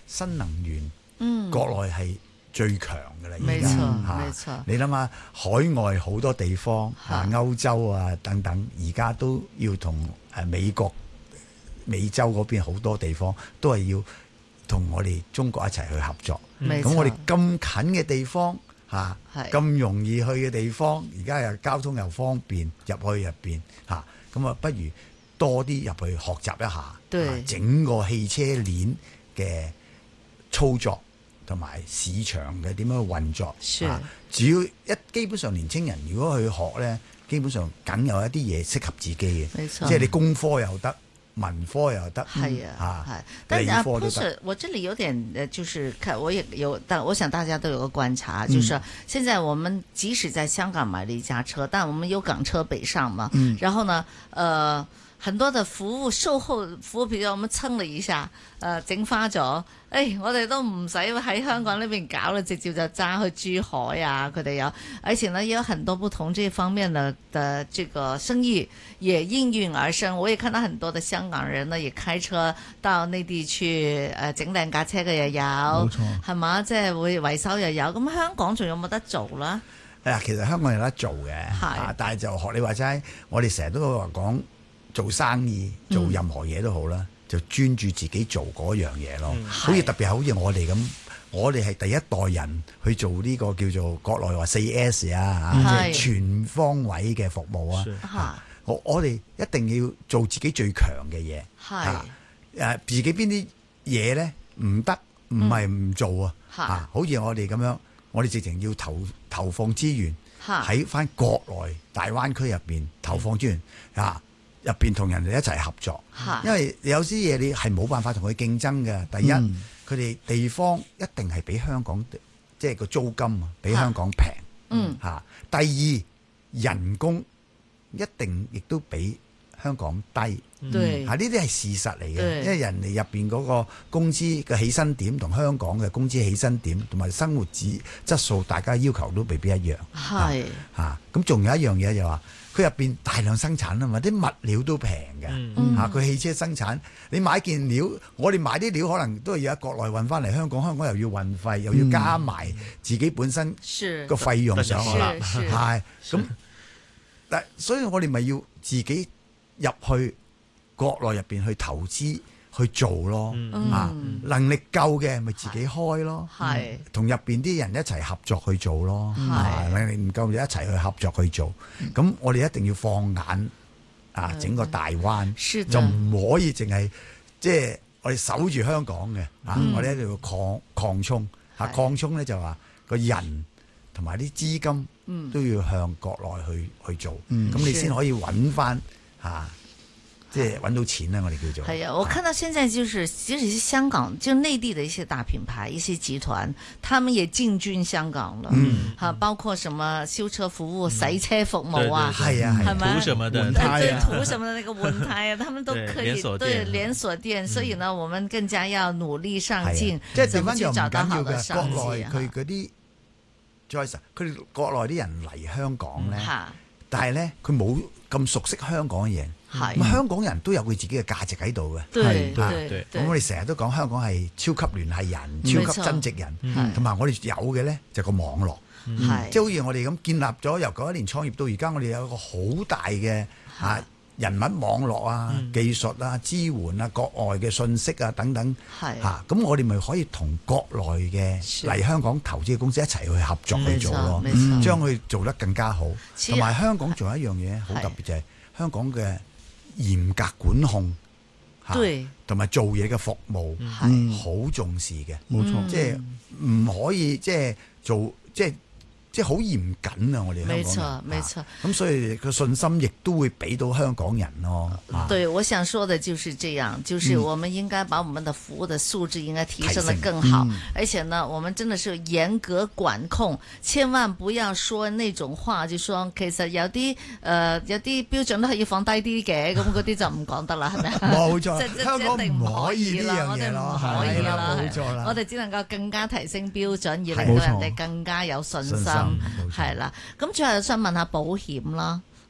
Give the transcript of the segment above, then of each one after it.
新能源，國內係最強嘅啦。 沒錯，沒錯。 你諗下，海外好多地方歐洲啊等等，而家都要同美國、美洲嗰邊好多地方都係要同我哋中國一齊去合作。咁我哋咁近嘅地方咁容易去嘅地方，而家又交通又方便，入邊咁不如多啲入去學習一下，整個汽車鏈嘅操作同埋市場嘅點樣去運作。主要基本上年青人如果去學呢，基本上梗有一啲嘢適合自己嘅，即係你工科又得，文科又得， 但理科都得。 是我這裡有點就是看我也有，但我想大家都有個觀察，就是現在我們即使在香港買了一架車，但我們有港車北上嘛，然後呢，很多的服務售後服務，譬如我們蹭了一下，整花咗，我哋都唔使喺香港呢邊搞啦，直接就揸去珠海啊，佢哋有，而且呢也有很多不同這方面的這個生意也應運而生。我也看到很多的香港人呢，也開車到內地去整靚架車嘅又有，冇錯，係嘛，即係會維修又有。咁香港仲有冇得做啦？ 其實香港有得做嘅，但係就學你話齋，我哋成日都會話講。做生意做任何嘢都好啦，就專注自己做嗰樣嘢咯。好似特別係好似我哋咁，我哋係第一代人去做呢個叫做國內話 4S 啊，即係全方位嘅服務啊。我哋一定要做自己最強嘅嘢。自己邊啲嘢咧唔得，唔係唔做啊。好似我哋咁樣，我哋直情要投放資源喺翻國內大灣區入邊投放資源入邊同人哋一齊合作，因為有啲嘢你係冇辦法同佢競爭嘅。第一，佢哋地方一定係比香港即係個租金啊，比香港平。第二，人工一定亦都比香港低。呢啲係事實嚟嘅，因為人哋入邊嗰個工資嘅起薪點同香港嘅工資起薪點同埋生活質素，大家要求都未必一樣。咁仲有一樣嘢就話。佢入邊大量生產啊嘛，啲物料都平嘅，佢汽車生產，你買件料，我哋買啲料可能都係要喺國內運翻嚟香港，香港又要運費，又要加埋自己本身個費用上去，咁，但所以我哋咪要自己入去國內入邊去投資。去做咯，能力夠嘅咪自己開咯，同入邊啲人一齊合作去做咯，能力唔夠就一齊去合作去做。咁我哋一定要放眼整個大灣，就唔可以淨係即係我哋守住香港嘅，我哋一定要擴充，擴充咧就話個人同埋啲資金都要向國內去做，咁你先可以揾翻即係揾到錢啦，我哋叫做。係啊，我看到現在就是，即使是香港，就內地的一些大品牌、一些集團，他們也進軍香港了。包括什麼修車服務、洗車服務啊， 係啊， 係咪？ 圖什麼的， 換什麼的那個輪胎啊，他們都可以對連鎖店。所以呢，我們更加要努力上進， 即係點樣又唔找到好的緊要嘅。國內佢嗰啲 Joyce，佢哋國內啲人嚟香港咧，但係咧佢冇咁熟悉香港嘅嘢。咁香港人都有佢自己嘅價值喺度嘅，咁我哋成日都講香港係超級聯繫人、超級增值人，同埋我哋有嘅咧就個網絡，即係好似我哋咁建立咗由91年創業到而家，我哋有一個好大嘅人物網絡啊、技術啊、支援啊、國外嘅信息啊等等，咁我哋咪可以同國內嘅嚟香港投資嘅公司一齊去合作去做咯，將佢做得更加好。同埋香港仲有一樣嘢好特別就係香港嘅嚴格管控，同埋做嘢嘅服務好重視嘅，冇錯，即係唔可以即係做即係好嚴謹啊！我哋香港人， 沒錯。 咁所以個信心亦都會俾到香港人咯。 對，我想說的就是這樣，就是我們應該把我們的服務的素質應該提升得更好，而且呢，我們真的是嚴格管控，千萬不要說那種話，就說其實有啲標準都係要放低啲嘅，咁嗰啲就唔講得啦，係咪？ 冇錯，香港唔可以呢樣嘢咯， 我哋唔可以啦， 冇錯啦， 我哋只能夠更加提升標準，而令到人哋更加有信心。係啦，咁最後想問下保險啦，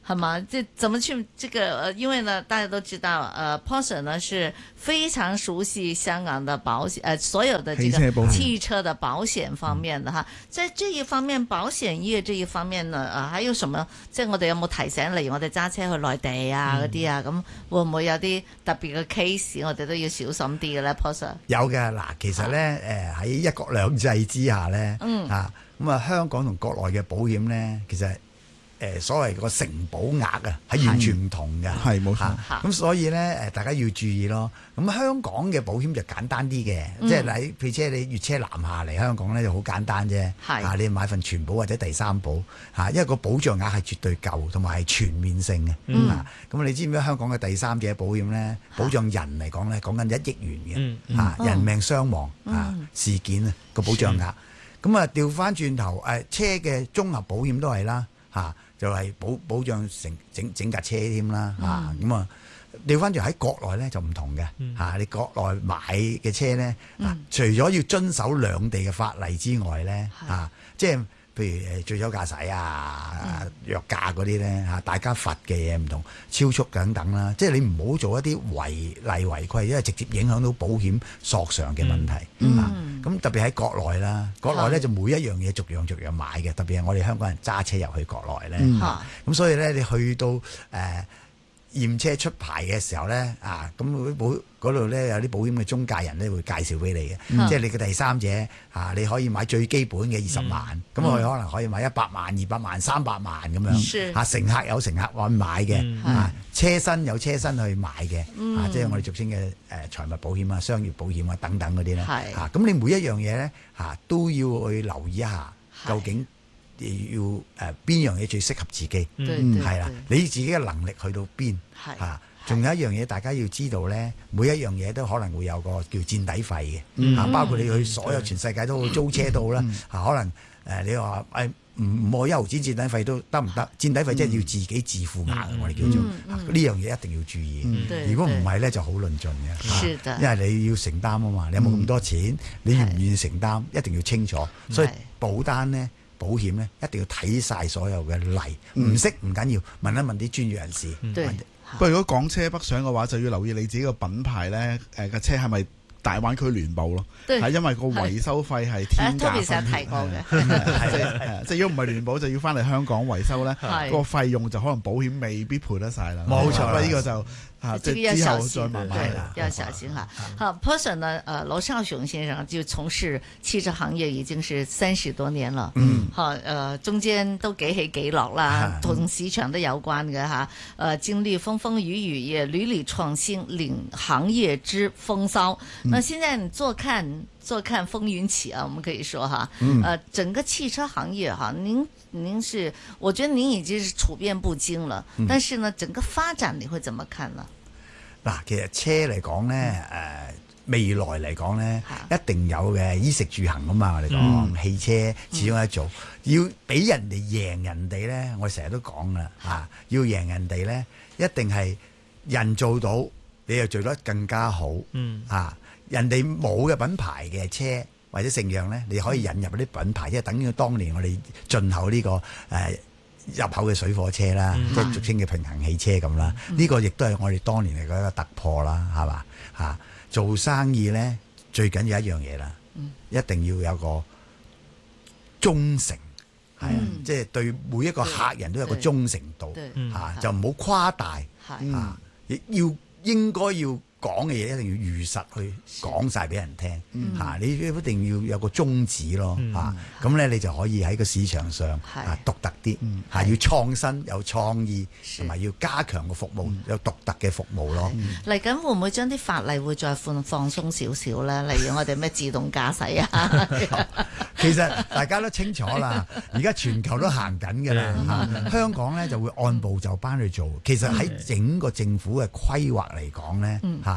係嘛？這怎麼去這個？因為呢，大家都知道，Paul Sir 呢是非常熟悉香港的保險，所有的這個汽車的保險方面的哈。在這一方面，保險業這一方面呢，還有什麼？即係我哋有冇提醒？例如我哋揸車去內地啊嗰啲啊，咁會唔會有啲特別嘅 case？我哋都要小心啲嘅咧，Paul Sir。 有嘅嗱，其實咧喺一國兩制之下咧，咁啊香港同國內嘅保險咧，其實所謂個承保額啊，係完全唔同嘅， 係冇錯。 咁所以咧大家要注意咯。咁香港嘅保險就簡單啲嘅，即係譬如車你粵車南下嚟香港咧就好簡單啫。你買份全保或者第三保因為個保障額係絕對夠，同埋係全面性嘅。咁你知唔知香港嘅第三者保險咧，保障人嚟講咧，講緊1億元嘅人命傷亡事件啊個保障額。咁啊調翻轉頭車嘅綜合保險都係啦就係保障整架車添啦咁啊調翻轉喺國內咧就唔同嘅你國內買嘅車咧除咗要遵守兩地嘅法例之外咧即係譬如醉酒駕駛藥駕嗰啲咧大家罰嘅嘢唔同，超速等等啦，即係你唔好做一啲違例違規，因為直接影響到保險索償嘅問題咁特別喺國內啦，國內咧就每一樣嘢逐樣買嘅，特別係我哋香港人揸車入去國內咧咁所以咧你去到驗車出牌嘅時候咧咁嗰度咧有啲保險嘅中介人咧會介紹俾你嘅，即係你嘅第三者你可以買最基本嘅20萬，咁佢可能可以買100萬、200萬、300萬咁樣乘客有乘客去買嘅車身有車身去買嘅即係我哋俗稱嘅財物保險商業保險等等嗰啲咧咁你每一樣嘢咧都要去留意一下，究竟要邊樣嘢最適合自己係啦，你自己嘅能力去到邊仲有一樣嘢大家要知道咧，每一樣嘢都可能會有個叫墊底費嘅包括你去所有全世界都租車都好啦可能你話唔可以1毫子墊底費都得唔得？墊底費即係要自己自付額我哋叫做呢樣嘢一定要注意。如果唔係咧就好論盡嘅，因為你要承擔啊嘛，你有冇咁多錢？你願唔願意承擔？一定要清楚。所以保單咧、保險咧，一定要睇晒所有嘅例，唔識唔緊要，問一問啲專業人士。 不過如果講車北上嘅話，就要留意你自己個品牌咧，嘅車係咪大灣區聯保咯？係因為個維修費係天價分別。提過嘅，即係如果唔係聯保，就要翻嚟香港維修咧，個費用就可能保險未必賠得晒啦。 冇錯， 呢個就這個要小心， 再慢慢要小心哈。好 Paul Sir 呢？羅少雄先生就從事汽車行業已經是30多年了。中間都幾起幾落啦，同市場都有關嘅哈。經歷風風雨雨，也屢屢創新，領行業之風騷。那現在你坐看風雲起啊，我們可以說哈。整個汽車行業哈，您是，我覺得您已經是處變不驚了。但是呢，整個發展你會怎麼看呢？ 嗱，其實車嚟講咧，未來嚟講咧，一定有嘅衣食住行啊嘛。我哋講汽車始終一做，要俾人哋贏人哋咧，我成日都講啦要贏人哋咧，一定係人做到，你又做得更加好。人哋冇嘅品牌嘅車或者成樣咧，你可以引入啲品牌，即係等於當年我哋進口呢個入口嘅水貨車啦，即係俗稱嘅平衡汽車咁啦。呢個亦都係我哋當年嚟嘅一個突破啦，係嘛做生意咧，最緊要一樣嘢啦，一定要有個忠誠，即係對每一個客人都有個忠誠度就唔好誇大亦應該要講嘅嘢一定要如實去講晒俾人聽你一定要有個宗旨咯咁咧你就可以喺個市場上獨特啲要創新有創意，同埋要加強個服務有獨特嘅服務咯。 嚟緊會唔會將啲法例會再放鬆少少咧？例如我哋咩自動駕駛其實大家都清楚啦，而家全球都行緊㗎啦香港咧就會按部就班去做。其實喺整個政府嘅規劃嚟講咧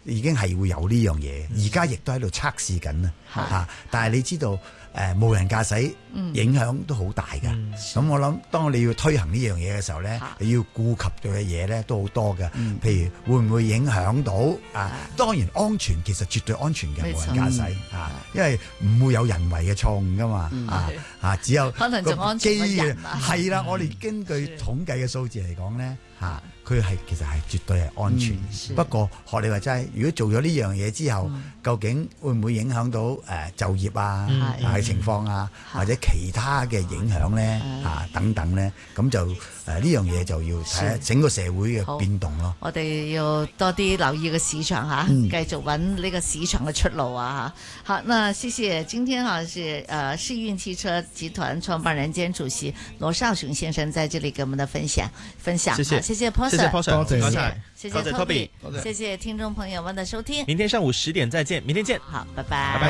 已經係會有呢樣嘢，而家亦都喺度測試緊啦嚇。但係你知道無人駕駛影響都好大㗎。咁我諗當你要推行呢樣嘢嘅時候咧，你要顧及嘅嘢咧都好多嘅。譬如會唔會影響到當然安全其實絕對安全嘅無人駕駛因為唔會有人為嘅錯誤㗎嘛只有可能仲安全過人係啦，我哋根據統計嘅數字嚟講咧佢其實係絕對係安全。不過學你話齋，如果做咗呢樣嘢之後，究竟會唔會影響到就業嘅情況或者其他嘅影響咧等等咧？咁就呢樣嘢就要睇整個社會嘅變動咯。 我哋要多啲留意個市場繼續揾呢個市場嘅出路好，那謝謝今天是世運汽車集團創辦人兼主席羅少雄先生在這裡給我們的分享。謝謝 Paul Sir， 多謝， 謝謝 Toby， 謝謝聽眾朋友們的收聽。 明天上午10點再見，明天見。 好，拜拜。